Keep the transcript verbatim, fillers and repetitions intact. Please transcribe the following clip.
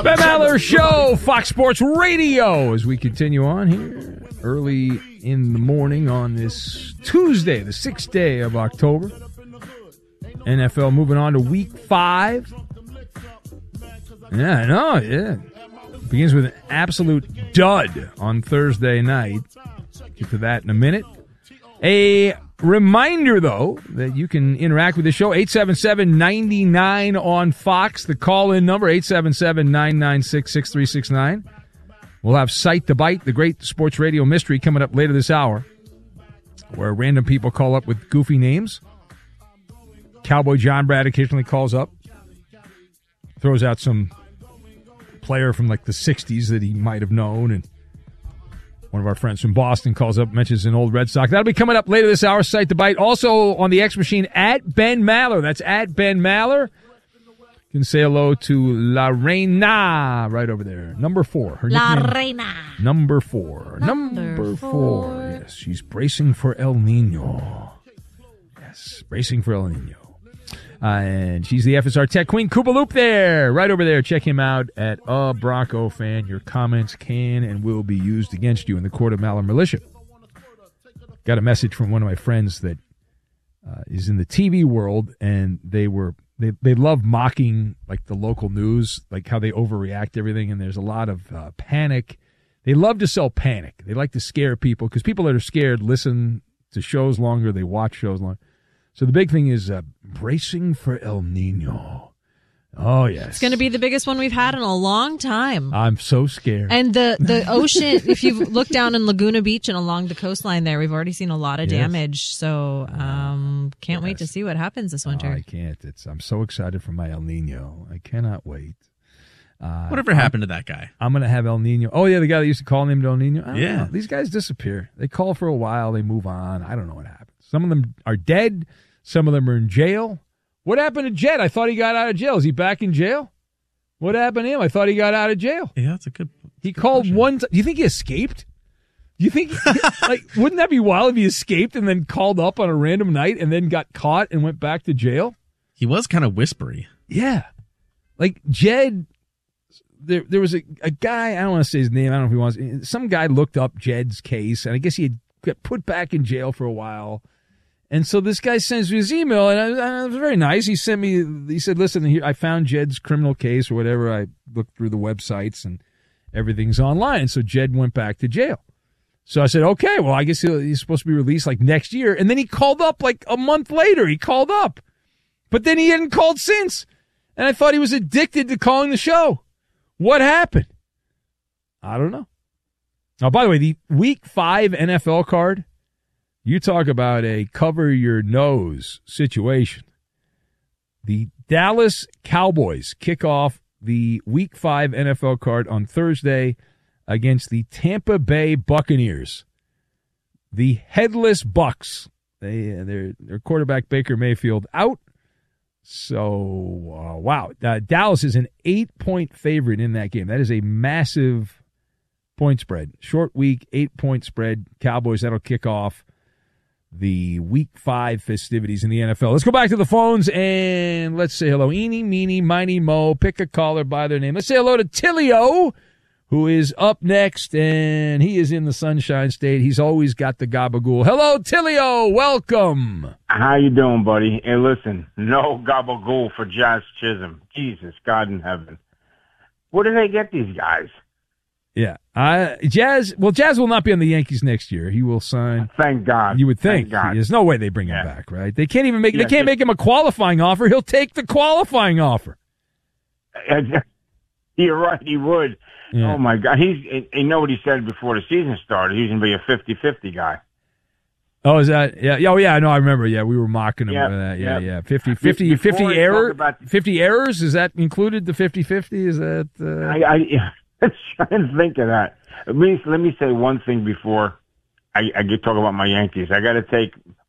Ben Maller Show, Fox Sports Radio, as we continue on here early in the morning on this Tuesday, the sixth day of October. N F L moving on to week five. Yeah, I know, yeah. Begins with an absolute dud on Thursday night. Get to that in a minute. A reminder, though, that you can interact with the show, eight seven seven, nine nine on Fox, the call-in number, eight seven seven, nine nine six, six three six nine. We'll have Sight the Bite, the great sports radio mystery, coming up later this hour, where random people call up with goofy names. Cowboy John Brad occasionally calls up, throws out some player from like the sixties that he might have known, and one of our friends from Boston calls up, mentions an old Red Sox. That'll be coming up later this hour, Sight the Bite. Also on the X Machine, at Ben Maller. That's at Ben Maller. You can say hello to La Reina right over there. Number four. Her La nickname, Reina. Number four. Number, Number four. four. Yes, she's bracing for El Nino. Yes, bracing for El Nino. Uh, and she's the F S R Tech Queen, Koopa Loop there, right over there. Check him out at A Bronco Fan. Your comments can and will be used against you in the court of Maller Militia. Got a message from one of my friends that uh, is in the T V world, and they were they they love mocking like the local news, like how they overreact to everything, and there's a lot of uh, panic. They love to sell panic. They like to scare people because people that are scared listen to shows longer. They watch shows longer. So the big thing is uh, bracing for El Nino. Oh, yes. It's going to be the biggest one we've had in a long time. I'm so scared. And the, the ocean, if you've looked down in Laguna Beach and along the coastline there, we've already seen a lot of Yes. damage. So um, can't Yes. wait to see what happens this winter. Oh, I can't. It's I'm so excited for my El Nino. I cannot wait. Uh, Whatever happened to that guy? I'm going to have El Nino. Oh, yeah, the guy that used to call named El Nino. I don't Yeah. know. These guys disappear. They call for a while. They move on. I don't know what happens. Some of them are dead. Some of them are in jail. What happened to Jed? I thought he got out of jail. Is he back in jail? What happened to him? I thought he got out of jail. Yeah, that's a good. He called question. one time. Do you think he escaped? Do you think, like, wouldn't that be wild if he escaped and then called up on a random night and then got caught and went back to jail? He was kind of whispery. Yeah. Like, Jed, there there was a, a guy, I don't want to say his name, I don't know if he wants, some guy looked up Jed's case, and I guess he had got put back in jail for a while. And so this guy sends me his email, and I, I, it was very nice. He sent me, he said, listen, here, I found Jed's criminal case or whatever. I looked through the websites, and everything's online. So Jed went back to jail. So I said, okay, well, I guess he'll, he's supposed to be released like next year. And then he called up like a month later. He called up. But then he hadn't called since. And I thought he was addicted to calling the show. What happened? I don't know. Oh, by the way, the week five N F L card, you talk about a cover your nose situation. The Dallas Cowboys kick off the week five N F L card on Thursday against the Tampa Bay Buccaneers. The headless Bucks. They their their quarterback Baker Mayfield out. So uh, wow, uh, Dallas is an eight-point favorite in that game. That is a massive point spread. Short week, eight-point spread. Cowboys, that'll kick off the week five festivities in the N F L. Let's go back to the phones and let's say hello. Eeny, meeny, miny, mo. Pick a caller by their name. Let's say hello to Tillio, who is up next, and he is in the Sunshine State. He's always got the gabagool. Hello, Tillio. Welcome. How you doing, buddy? Hey, listen, no gabagool for Jazz Chisholm. Jesus, God in heaven. Where do they get these guys? Yeah. Uh, Jazz, well, Jazz will not be on the Yankees next year. He will sign. Thank God. You would think. Thank God. There's no way they bring him Yeah. back, right? They can't even make, Yeah, they can't just- make him a qualifying offer. He'll take the qualifying offer. You're right, he would. Yeah. Oh, my God. He's. You know what he said before the season started? He's going to be a fifty-fifty guy. Oh, is that? Yeah. Oh, yeah. No, I remember. Yeah, we were mocking him Yeah, for that. Yeah, yeah. yeah. fifty, fifty, Before fifty I talk error, about- fifty errors. Is that included? The fifty-fifty? Is that? Uh... I, I, I'm trying to think of that. Let me, let me say one thing before I, I get talk about my Yankees. I got to take